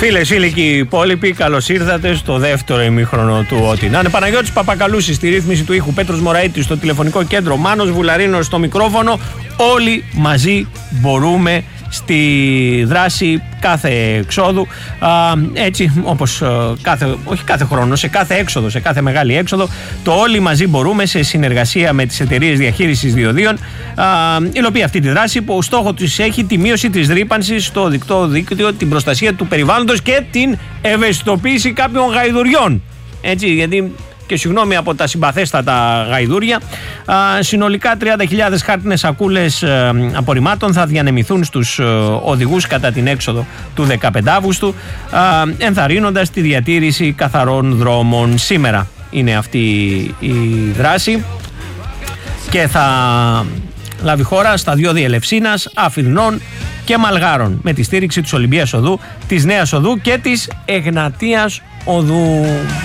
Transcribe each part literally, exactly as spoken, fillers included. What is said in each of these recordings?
Φίλες, φίλοι και οι υπόλοιποι, καλώς ήρθατε στο δεύτερο ημίχρονο του Ό,τι να είναι. Παναγιώτης Παπακαλούσης στη ρύθμιση του ήχου, Πέτρος Μωραΐτης στο τηλεφωνικό κέντρο, Μάνος Βουλαρίνος στο μικρόφωνο. Όλοι μαζί μπορούμε στη δράση κάθε εξόδου, α, έτσι όπως κάθε, όχι κάθε χρόνο, σε κάθε έξοδο, σε κάθε μεγάλη έξοδο, το όλοι μαζί μπορούμε σε συνεργασία με τις εταιρείες διαχείρισης διοδίων, α, υλοποιεί αυτή τη δράση που ο στόχο της έχει τη μείωση της ρύπανσης στο δικτό δίκτυο, την προστασία του περιβάλλοντος και την ευαισθητοποίηση κάποιων γαϊδουριών. Έτσι, γιατί και συγγνώμη από τα συμπαθέστατα γαϊδούρια, α, συνολικά τριάντα χιλιάδες χάρτινες σακούλες α, απορριμμάτων θα διανεμηθούν στους α, οδηγούς κατά την έξοδο του δεκαπέντε Αυγούστου, α, ενθαρρύνοντας τη διατήρηση καθαρών δρόμων. Σήμερα είναι αυτή η δράση και θα λάβει χώρα στα διόδια Ελευσίνας, Αφιδνών και Μαλγάρων με τη στήριξη της Ολυμπίας Οδού, της Νέας Οδού και της Εγνατίας Οδού.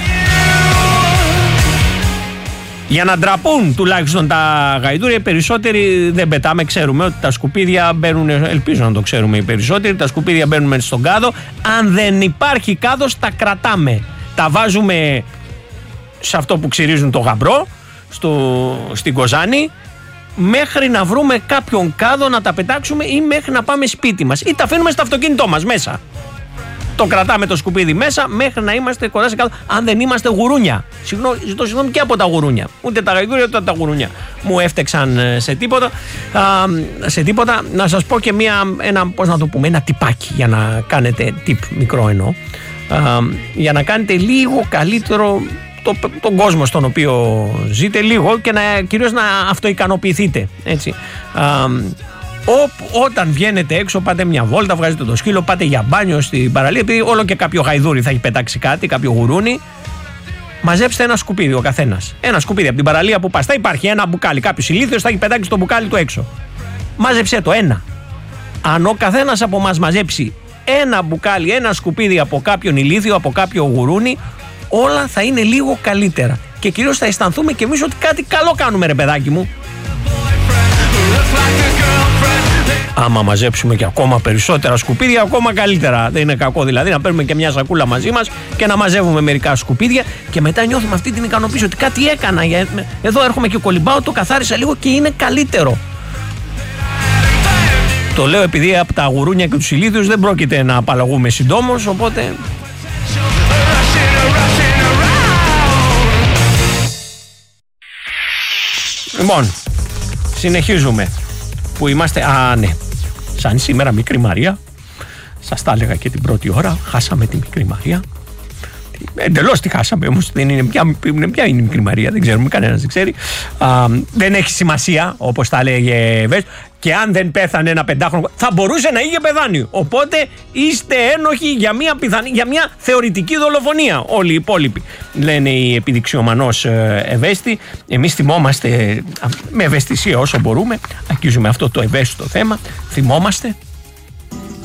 Για να ντραπούν τουλάχιστον τα γαϊδούρια, οι περισσότεροι δεν πετάμε. Ξέρουμε ότι τα σκουπίδια μπαίνουν, ελπίζω να το ξέρουμε οι περισσότεροι, τα σκουπίδια μπαίνουν στον κάδο. Αν δεν υπάρχει κάδος, τα κρατάμε. Τα βάζουμε σε αυτό που ξυρίζουν το γαμπρό, στο, στην Κοζάνη, μέχρι να βρούμε κάποιον κάδο να τα πετάξουμε ή μέχρι να πάμε σπίτι μας. Ή τα αφήνουμε στο αυτοκίνητό μας μέσα. Το κρατάμε το σκουπίδι μέσα μέχρι να είμαστε κοντά σε κάτω. Αν δεν είμαστε γουρούνια. Συγγνώμη, ζητώ συγγνώμη και από τα γουρούνια. Ούτε τα γαϊδούρια ούτε τα γουρούνια μου έφτεξαν σε τίποτα. Α, σε τίποτα. Να σας πω και μία, ένα, πώς να το πούμε, ένα τυπάκι για να κάνετε, τυπ μικρό εννοώ, α, για να κάνετε λίγο καλύτερο το, τον κόσμο στον οποίο ζείτε, λίγο και να, κυρίως να αυτοικανοποιηθείτε. Έτσι. Α, Ό, όταν βγαίνετε έξω, πάτε μια βόλτα, βγάζετε το σκύλο, πάτε για μπάνιο στην παραλία, επειδή όλο και κάποιο γαϊδούρι θα έχει πετάξει κάτι, κάποιο γουρούνι. Μαζέψτε ένα σκουπίδι ο καθένας. Ένα σκουπίδι από την παραλία που πας. Θα υπάρχει ένα μπουκάλι. Κάποιος ηλίθιος θα έχει πετάξει το μπουκάλι του έξω. Μάζεψε το ένα. Αν ο καθένας από μας μαζέψει ένα μπουκάλι, ένα σκουπίδι από κάποιον ηλίθιο, από κάποιο γουρούνι, όλα θα είναι λίγο καλύτερα. Και κυρίως θα αισθανθούμε κι εμείς ότι κάτι καλό κάνουμε, ρε παιδάκι μου. Άμα μαζέψουμε και ακόμα περισσότερα σκουπίδια, ακόμα καλύτερα. Δεν είναι κακό δηλαδή να παίρνουμε και μια σακούλα μαζί μας και να μαζεύουμε μερικά σκουπίδια και μετά νιώθουμε αυτή την ικανοποίηση ότι κάτι έκανα. Εδώ έρχομαι και κολυμπάω, το καθάρισα λίγο και είναι καλύτερο. Το λέω επειδή από τα γουρούνια και τους ηλίθιους δεν πρόκειται να απαλλαγούμε συντόμως, οπότε... Λοιπόν, συνεχίζουμε. Που είμαστε, α ναι, σαν σήμερα Μικρή Μαρία, σας τα έλεγα και την πρώτη ώρα, χάσαμε τη Μικρή Μαρία. Εντελώς τη χάσαμε όμως, δεν είναι ποια, ποια είναι η Μικρή Μαρία, δεν ξέρουμε, κανένας δεν ξέρει. Α, δεν έχει σημασία, όπως τα λέγε Βέσ, και αν δεν πέθανε ένα πεντάχρονο, θα μπορούσε να είχε πεθάνει. Οπότε είστε ένοχοι για μια, πιθανή, για μια θεωρητική δολοφονία. Όλοι οι υπόλοιποι, λένε οι επιδειξιομανώς ευαίσθητοι. Εμείς θυμόμαστε με ευαισθησία όσο μπορούμε, αγγίζουμε αυτό το ευαίσθητο θέμα. Θυμόμαστε